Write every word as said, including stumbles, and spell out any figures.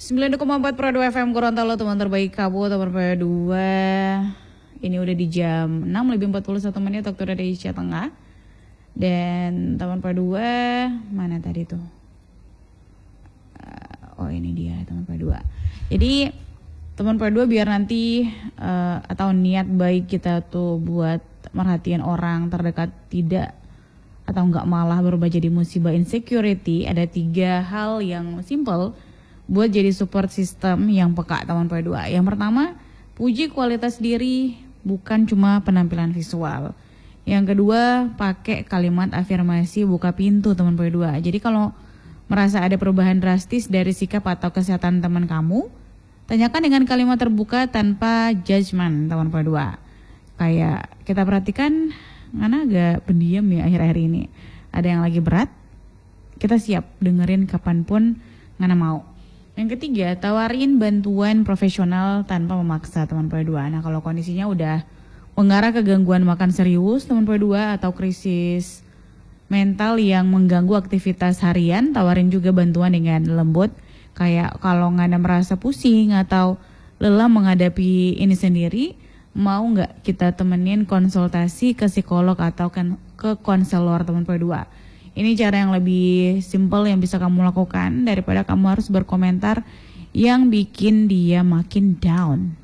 sembilan koma empat Pro dua F M Gorontalo, teman terbaik kamu, teman Pro dua. Ini udah di jam enam lebih empat puluh satu menit waktu Indonesia Tengah. Dan teman Pro dua, mana tadi tuh? Uh, oh ini dia teman Pro dua. Jadi teman Pro dua biar nanti uh, atau niat baik kita tuh buat merhatiin orang terdekat tidak atau enggak malah berubah jadi musibah insecurity, ada tiga hal yang simple buat jadi support system yang peka teman Pro dua. Yang pertama, puji kualitas diri, bukan cuma penampilan visual. Yang kedua, pakai kalimat afirmasi buka pintu teman Pro dua. Jadi kalau merasa ada perubahan drastis dari sikap atau kesehatan teman kamu, tanyakan dengan kalimat terbuka tanpa judgement teman Pro dua. Kayak kita perhatikan, Ngana agak pendiam ya akhir-akhir ini. Ada yang lagi berat, kita siap dengerin kapanpun Ngana mau. Yang ketiga, tawarin bantuan profesional tanpa memaksa teman Pro dua. Nah kalau kondisinya udah mengarah ke gangguan makan serius teman Pro dua atau krisis mental yang mengganggu aktivitas harian, tawarin juga bantuan dengan lembut. Kayak kalau Ngana merasa pusing atau lelah menghadapi ini sendiri, mau nggak kita temenin konsultasi ke psikolog atau kan ke konselor teman Pro dua. Ini cara yang lebih simple yang bisa kamu lakukan daripada kamu harus berkomentar yang bikin dia makin down.